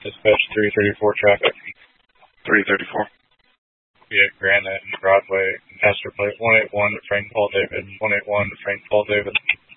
Dispatch 334 traffic. 334. Yeah, Granite and Broadway. Master plate 181 to Frank Paul David. 181 to Frank Paul David.